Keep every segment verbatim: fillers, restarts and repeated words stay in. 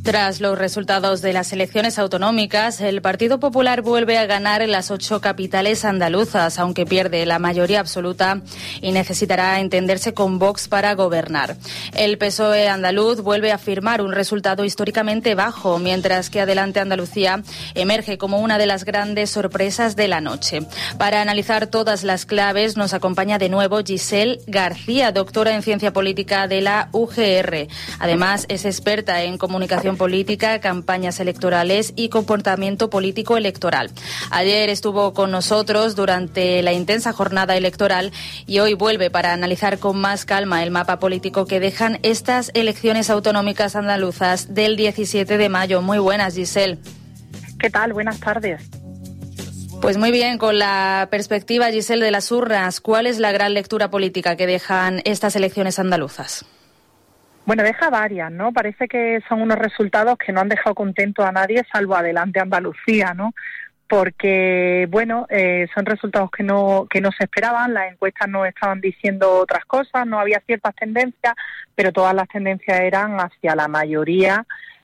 Tras los resultados de las elecciones autonómicas, el Partido Popular vuelve a ganar en las ocho capitales andaluzas, aunque pierde la mayoría absoluta y necesitará entenderse con Vox para gobernar. El P S O E andaluz vuelve a firmar un resultado históricamente bajo, mientras que Adelante Andalucía emerge como una de las grandes sorpresas de la noche. Para analizar todas las claves nos acompaña de nuevo Giselle García, doctora en Ciencia Política de la U G R. Además, es experta en comunicación política, campañas electorales y comportamiento político electoral. Ayer estuvo con nosotros durante la intensa jornada electoral y hoy vuelve para analizar con más calma el mapa político que dejan estas elecciones autonómicas andaluzas del diecisiete de mayo. Muy buenas, Giselle. ¿Qué tal? Buenas tardes. Pues muy bien, con la perspectiva, Giselle, de las urnas, ¿cuál es la gran lectura política que dejan estas elecciones andaluzas? Bueno, deja varias, ¿no? Parece que son unos resultados que no han dejado contento a nadie, salvo Adelante Andalucía, ¿no? Porque, bueno, eh, son resultados que no que no se esperaban, las encuestas no estaban diciendo otras cosas, no había ciertas tendencias, pero todas las tendencias eran hacia la mayoría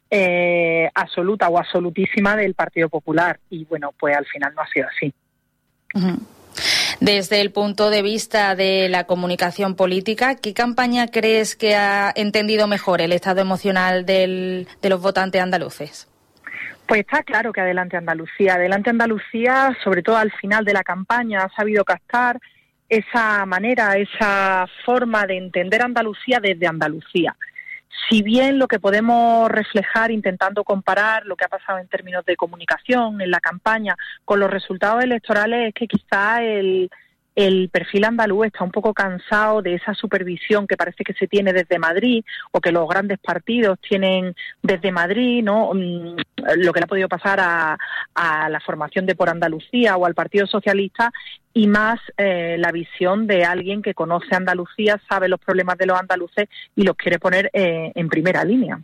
eh, absoluta o absolutísima del Partido Popular. Y, bueno, pues al final no ha sido así. Uh-huh. Desde el punto de vista de la comunicación política, ¿qué campaña crees que ha entendido mejor el estado emocional del, de los votantes andaluces? Pues está claro que Adelante Andalucía. Adelante Andalucía, sobre todo al final de la campaña, ha sabido captar esa manera, esa forma de entender Andalucía desde Andalucía. Si bien lo que podemos reflejar intentando comparar lo que ha pasado en términos de comunicación en la campaña con los resultados electorales es que quizá el, el perfil andaluz está un poco cansado de esa supervisión que parece que se tiene desde Madrid o que los grandes partidos tienen desde Madrid, ¿no? Lo que le ha podido pasar a, a la formación de Por Andalucía o al Partido Socialista, y más eh, la visión de alguien que conoce Andalucía, sabe los problemas de los andaluces y los quiere poner eh, en primera línea.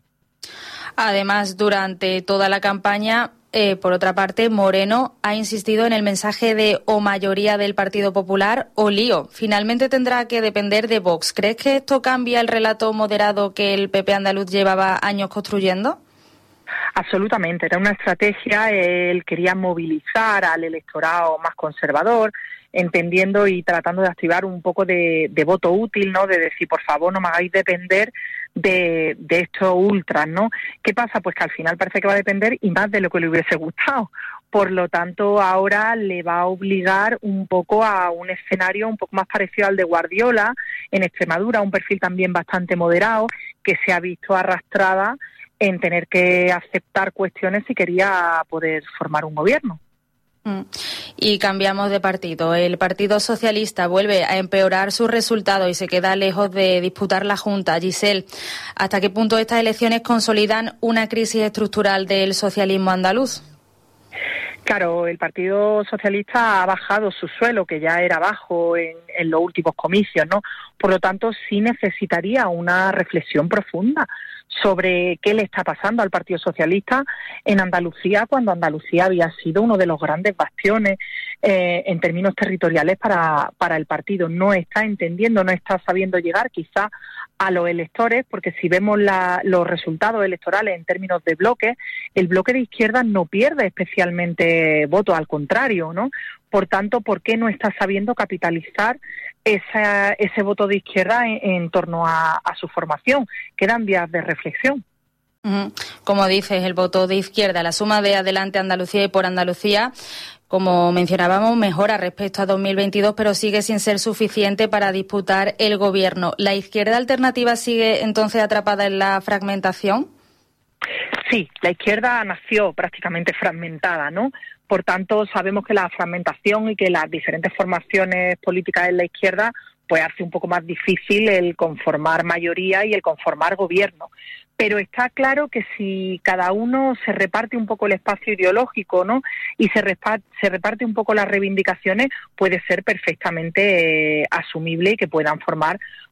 Además, durante toda la campaña, eh, por otra parte, Moreno ha insistido en el mensaje de o mayoría del Partido Popular o lío. Finalmente tendrá que depender de Vox. ¿Crees que esto cambia el relato moderado que el P P andaluz llevaba años construyendo? Absolutamente, era una estrategia. Él quería movilizar al electorado más conservador, entendiendo y tratando de activar un poco de, de voto útil, ¿no? De decir, por favor, no me hagáis depender de, de estos ultras, ¿no? ¿Qué pasa? Pues que al final parece que va a depender y más de lo que le hubiese gustado. Por lo tanto, ahora le va a obligar un poco a un escenario un poco más parecido al de Guardiola en Extremadura, un perfil también bastante moderado, que se ha visto arrastrada en tener que aceptar cuestiones si quería poder formar un gobierno. Y cambiamos de partido. El Partido Socialista vuelve a empeorar su resultado y se queda lejos de disputar la Junta. Giselle, ¿hasta qué punto estas elecciones consolidan una crisis estructural del socialismo andaluz? Claro, el Partido Socialista ha bajado su suelo, que ya era bajo en, en los últimos comicios, ¿no? Por lo tanto, sí necesitaría una reflexión profunda sobre qué le está pasando al Partido Socialista en Andalucía, cuando Andalucía había sido uno de los grandes bastiones eh, en términos territoriales para, para el partido. No está entendiendo, no está sabiendo llegar quizá a los electores, porque si vemos la, los resultados electorales en términos de bloque, el bloque de izquierda no pierde especialmente votos, al contrario, ¿no? Por tanto, ¿por qué no está sabiendo capitalizar esa, ese voto de izquierda en, en torno a, a su formación? Quedan días de reflexión. Como dices, el voto de izquierda, la suma de Adelante Andalucía y Por Andalucía, como mencionábamos, mejora respecto a dos mil veintidós, pero sigue sin ser suficiente para disputar el gobierno. ¿La izquierda alternativa sigue entonces atrapada en la fragmentación? Sí, la izquierda nació prácticamente fragmentada, ¿no? Por tanto, sabemos que la fragmentación y que las diferentes formaciones políticas en la izquierda pues hace un poco más difícil el conformar mayoría y el conformar gobierno. Pero está claro que si cada uno se reparte un poco el espacio ideológico, ¿no? Y se reparte, se reparte un poco las reivindicaciones, puede ser perfectamente eh, asumible y que puedan formar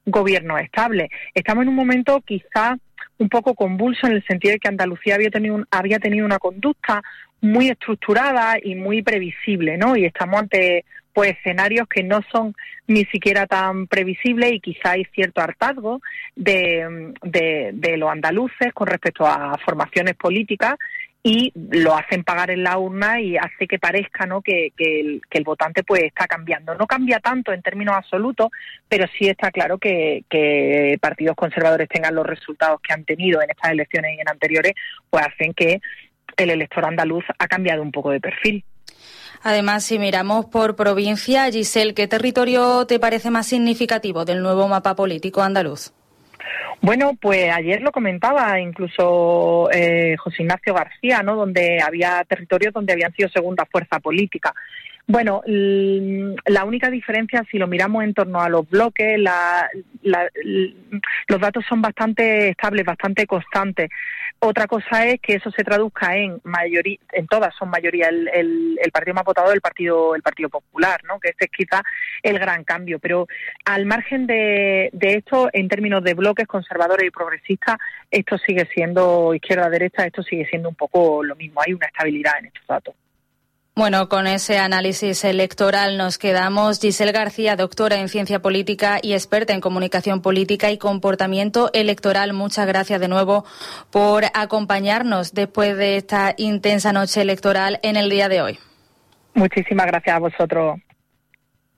gobiernos estables. Estamos en un momento quizá un poco convulso en el sentido de que Andalucía había tenido, un, había tenido una conducta muy estructurada y muy previsible, ¿no? Y estamos ante pues escenarios que no son ni siquiera tan previsibles y quizá hay cierto hartazgo de, de, de los andaluces con respecto a formaciones políticas y lo hacen pagar en la urna y hace que parezca, ¿no?, que, que, el, que el votante pues está cambiando. No cambia tanto en términos absolutos, pero sí está claro que, que partidos conservadores tengan los resultados que han tenido en estas elecciones y en anteriores, pues hacen que el elector andaluz ha cambiado un poco de perfil. Además, si miramos por provincia, Giselle, ¿qué territorio te parece más significativo del nuevo mapa político andaluz? Bueno, pues ayer lo comentaba incluso eh, José Ignacio García, ¿no?, donde había territorios donde habían sido segunda fuerza política. Bueno, la única diferencia, si lo miramos en torno a los bloques, la, la, los datos son bastante estables, bastante constantes. Otra cosa es que eso se traduzca en mayoría, en todas son mayoría el, el, el partido más votado del partido, el Partido Popular, ¿no?, que este es quizá el gran cambio. Pero al margen de, de esto, en términos de bloques conservadores y progresistas, esto sigue siendo izquierda-derecha, esto sigue siendo un poco lo mismo. Hay una estabilidad en estos datos. Bueno, con ese análisis electoral nos quedamos. Giselle García, doctora en Ciencia Política y experta en Comunicación Política y Comportamiento Electoral. Muchas gracias de nuevo por acompañarnos después de esta intensa noche electoral en el día de hoy. Muchísimas gracias a vosotros.